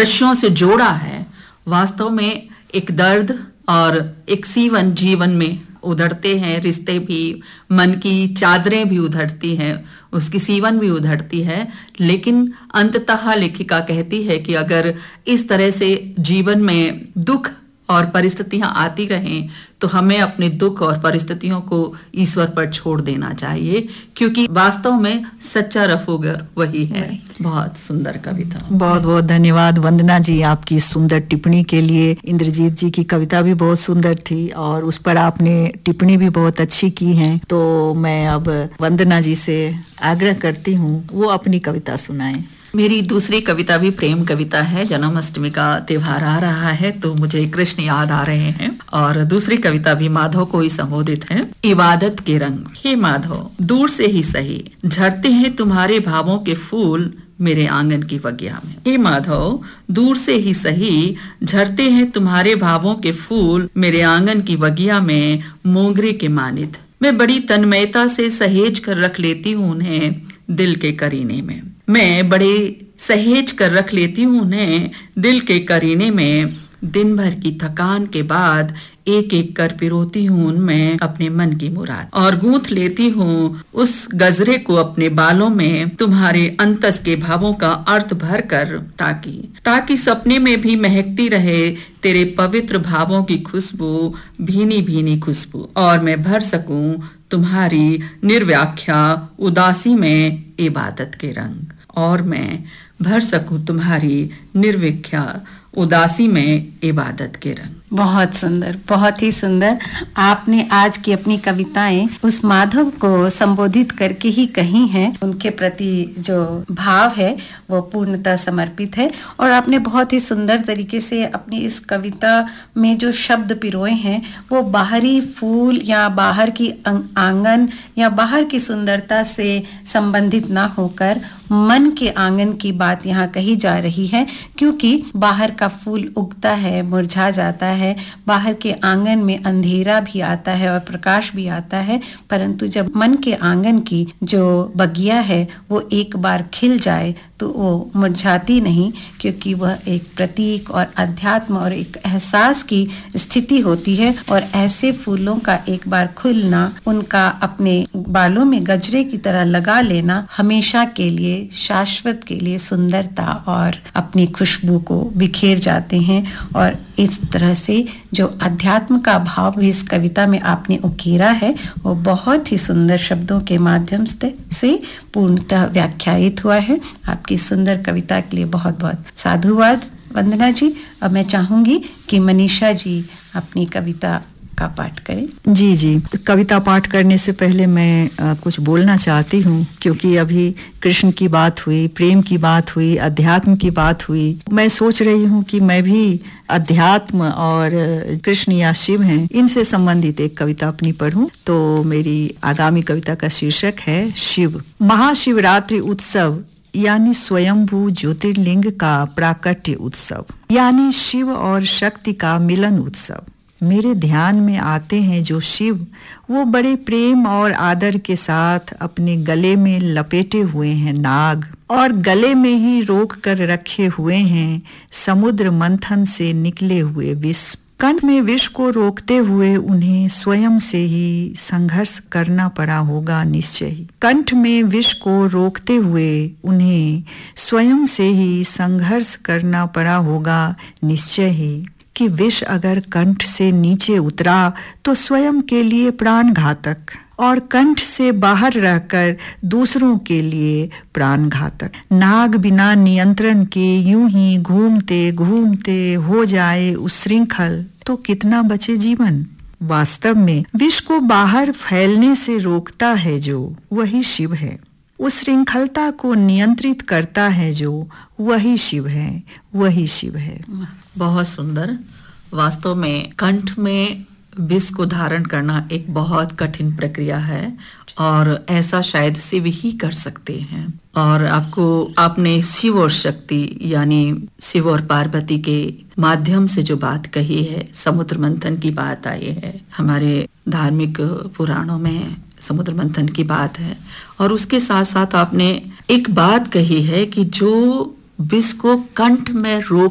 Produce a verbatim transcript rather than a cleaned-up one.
दृश्यों से जोड़ा है, वास्तव में एक दर्द और एक सीवन जीवन में उधड़ते हैं। रिश्ते भी, मन की चादरें भी उधड़ती हैं, उसकी सीवन भी उधड़ती है। लेकिन अंततः लेखिका कहती है कि अगर इस तरह से जीवन में दुख और परिस्थितियां आती रहें तो हमें अपने दुख और परिस्थितियों को ईश्वर पर छोड़ देना चाहिए, क्योंकि वास्तव में सच्चा रफूगर वही है। बहुत सुंदर कविता। बहुत बहुत धन्यवाद वंदना जी आपकी सुंदर टिप्पणी के लिए। इंद्रजीत जी की कविता भी बहुत सुंदर थी और उस पर आपने टिप्पणी भी बहुत अच्छी की है। तो मैं अब वंदना जी से आग्रह करती हूँ वो अपनी कविता सुनाएं। मेरी दूसरी कविता भी प्रेम कविता है। जन्माष्टमी का त्योहार आ रहा है तो मुझे कृष्ण याद आ रहे हैं, और दूसरी कविता भी माधव को ही संबोधित है। इबादत के रंग। हे माधव, दूर से ही सही झड़ते हैं तुम्हारे भावों के फूल मेरे आंगन की बगिया में। हे माधव, दूर से ही सही झड़ते हैं तुम्हारे भावों के फूल मेरे आंगन की बगिया में मोगरे के मानित। मैं बड़ी तन्मयता से सहेज कर रख लेती हूँ उन्हें दिल के करीने में। मैं बड़े सहेज कर रख लेती हूँ उन्हें दिल के करीने में। दिन भर की थकान के बाद एक एक कर पिरोती हूँ उनमें अपने मन की मुराद, और गूंथ लेती हूँ उस गजरे को अपने बालों में तुम्हारे अंतस के भावों का अर्थ भर कर, ताकि ताकि सपने में भी महकती रहे तेरे पवित्र भावों की खुशबू, भीनी भीनी खुशबू, और मैं भर सकूं तुम्हारी निर्व्याख्या उदासी में इबादत के रंग, और मैं भर सकूं तुम्हारी निर्व्याख्या उदासी में इबादत के रंग। बहुत सुंदर, बहुत ही सुंदर। आपने आज की अपनी कविताएं उस माधव को संबोधित करके ही कही हैं। उनके प्रति जो भाव है वो पूर्णतः समर्पित है, और आपने बहुत ही सुंदर तरीके से अपनी इस कविता में जो शब्द पिरोए हैं वो बाहरी फूल या बाहर की आंगन या बाहर की सुंदरता से संबंधित ना होकर मन के आंगन की बात यहाँ कही जा रही है। क्योंकि बाहर का फूल उगता है, मुरझा जाता है, बाहर के आंगन में अंधेरा भी आता है और प्रकाश भी आता है, परंतु जब मन के आंगन की जो बगिया है वो एक बार खिल जाए तो वो मुरझाती नहीं, क्योंकि वह एक प्रतीक और अध्यात्म और एक एहसास की स्थिति होती है। और ऐसे फूलों का एक बार खुलना, उनका अपने बालों में गजरे की तरह लगा लेना हमेशा के लिए, शाश्वत के लिए सुंदरता और अपनी खुशबू को बिखेर जाते हैं। और इस तरह से जो अध्यात्म का भाव भी इस कविता में आपने उकेरा है वो बहुत ही सुंदर शब्दों के माध्यम से पूर्णतः व्याख्यायित हुआ है। आपकी सुंदर कविता के लिए बहुत बहुत साधुवाद वंदना जी। अब मैं चाहूंगी कि मनीषा जी अपनी कविता का पाठ करें। जी जी, कविता पाठ करने से पहले मैं आ, कुछ बोलना चाहती हूँ, क्योंकि अभी कृष्ण की बात हुई, प्रेम की बात हुई, अध्यात्म की बात हुई। मैं सोच रही हूँ कि मैं भी अध्यात्म और कृष्ण या शिव हैं, इनसे संबंधित एक कविता अपनी पढ़ूं। तो मेरी आगामी कविता का शीर्षक है शिव। महाशिवरात्रि उत्सव यानी स्वयंभू ज्योतिर्लिंग का प्राकट्य उत्सव, यानी शिव और शक्ति का मिलन उत्सव। मेरे ध्यान में आते हैं जो शिव, वो बड़े प्रेम और आदर के साथ अपने गले में लपेटे हुए हैं नाग, और गले में ही रोक कर रखे हुए हैं समुद्र मंथन से निकले हुए विष। कंठ में विष को रोकते हुए उन्हें स्वयं से ही संघर्ष करना पड़ा होगा निश्चय ही। कंठ में विष को रोकते हुए उन्हें स्वयं से ही संघर्ष करना पड़ा होगा निश्चय ही, कि विष अगर कंठ से नीचे उतरा तो स्वयं के लिए प्राण घातक, और कंठ से बाहर रहकर दूसरों के लिए प्राण घातक। नाग बिना नियंत्रण के यूं ही घूमते घूमते हो जाए उच्छृंखल तो कितना बचे जीवन। वास्तव में विष को बाहर फैलने से रोकता है जो, वही शिव है। उस श्रृंखलता को नियंत्रित करता है जो, वही शिव है, वही शिव है। बहुत सुंदर। वास्तव में कंठ में विष को धारण करना एक बहुत कठिन प्रक्रिया है, और ऐसा शायद शिव ही कर सकते हैं। और आपको आपने शिव और शक्ति यानी शिव और पार्वती के माध्यम से जो बात कही है, समुद्र मंथन की बात आई है, हमारे धार्मिक पुराणों में समुद्र मंथन की बात है। और उसके साथ साथ आपने एक बात कही है कि जो विष को कंठ में रोक